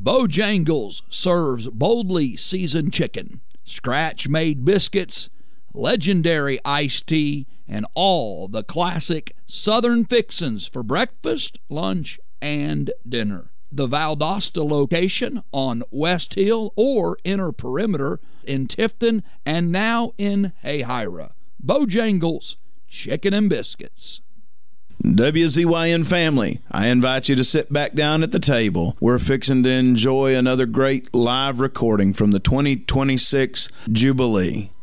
Bojangles serves boldly seasoned chicken, scratch-made biscuits, legendary iced tea, and all the classic Southern fixins for breakfast, lunch, and dinner. The Valdosta location on West Hill or Inner Perimeter in Tifton and now in Hayhira. Bojangles, chicken and biscuits. WZYN family, I invite you to sit back down at the table. We're fixing to enjoy another great live recording from the 2026 Jubilee.